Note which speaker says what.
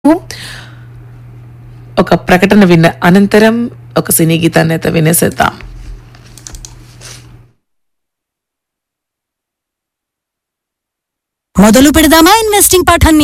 Speaker 1: ఒక ప్రకటన విన్న అనంతరం ఒక సినీ గీతాన్ని అయితే వినేసేద్దాం.
Speaker 2: మొదలు పెడదామా ఇన్వెస్టింగ్ పాఠాన్ని?